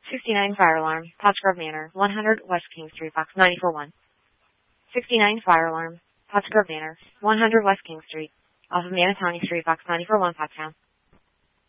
69 fire alarm, Pottsgrove Manor, 100 West King Street, box 941. 69 fire alarm, Pottsgrove Manor, 100 West King Street, off of Manatawny Street, box 941, Pottstown.